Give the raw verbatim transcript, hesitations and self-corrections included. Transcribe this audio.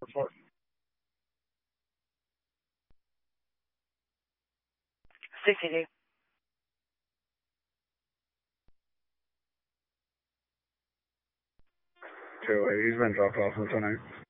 before. C C D. Two, he's been dropped off in tonight.